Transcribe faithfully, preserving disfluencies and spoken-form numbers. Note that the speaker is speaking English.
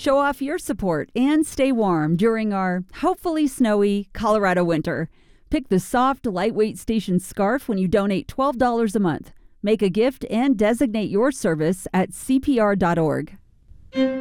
Show off your support and stay warm during our hopefully snowy Colorado winter. Pick the soft, lightweight station scarf when you donate twelve dollars a month. Make a gift and designate your service at C P R dot org.